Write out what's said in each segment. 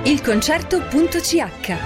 ilconcerto.ch.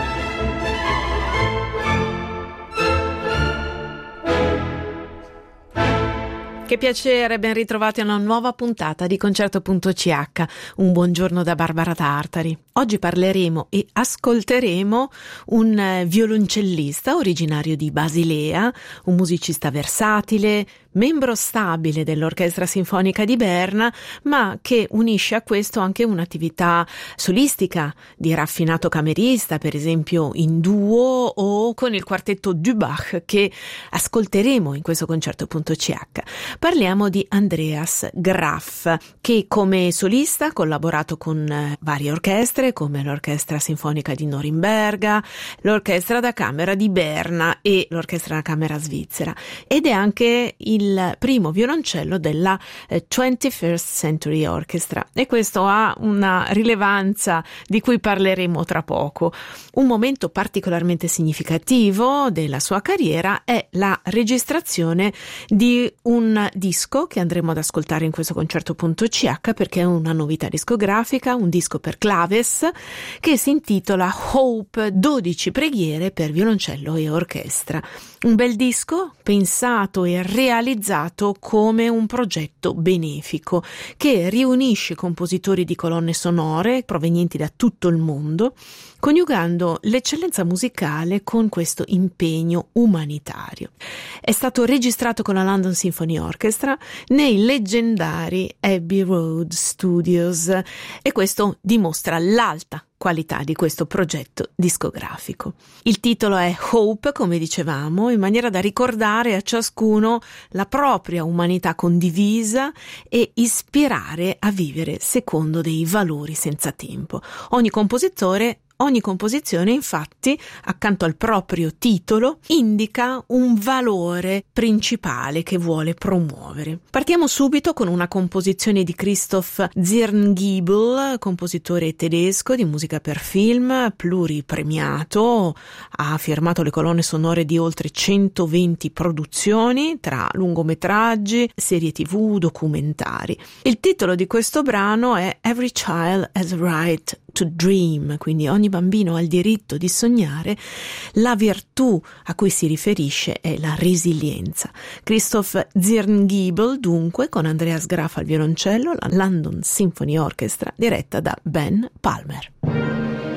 Che piacere, ben ritrovati a una nuova puntata di Concerto.ch. Un buongiorno da Barbara Tartari. Oggi parleremo e ascolteremo un violoncellista originario di Basilea, un musicista versatile, membro stabile dell'Orchestra Sinfonica di Berna, ma che unisce a questo anche un'attività solistica di raffinato camerista, per esempio in duo o con il quartetto Dubach che ascolteremo in questo Concerto.ch. Parliamo di Andreas Graff, che come solista ha collaborato con varie orchestre come l'Orchestra Sinfonica di Norimberga, l'Orchestra da Camera di Berna e l'Orchestra da Camera svizzera, ed è anche il primo violoncello della 21st Century Orchestra, e questo ha una rilevanza di cui parleremo tra poco. Un momento particolarmente significativo della sua carriera è la registrazione di un disco che andremo ad ascoltare in questo Concerto.ch, perché è una novità discografica, un disco per claves che si intitola Hope, 12 preghiere per violoncello e orchestra. Un bel disco pensato e realizzato come un progetto benefico che riunisce compositori di colonne sonore provenienti da tutto il mondo, coniugando l'eccellenza musicale con questo impegno umanitario. È stato registrato con la London Symphony Orchestra nei leggendari Abbey Road Studios, e questo dimostra l'alta qualità di questo progetto discografico. Il titolo è Hope, come dicevamo, in maniera da ricordare a ciascuno la propria umanità condivisa e ispirare a vivere secondo dei valori senza tempo. Ogni composizione, infatti, accanto al proprio titolo, indica un valore principale che vuole promuovere. Partiamo subito con una composizione di Christoph Zirngiebel, compositore tedesco di musica per film, pluripremiato, ha firmato le colonne sonore di oltre 120 produzioni, tra lungometraggi, serie TV, documentari. Il titolo di questo brano è Every Child Has a Right to Dream, quindi ogni bambino ha il diritto di sognare. La virtù a cui si riferisce è la resilienza. Christoph Zirngiebel, dunque, con Andreas Graff al violoncello, la London Symphony Orchestra diretta da Ben Palmer.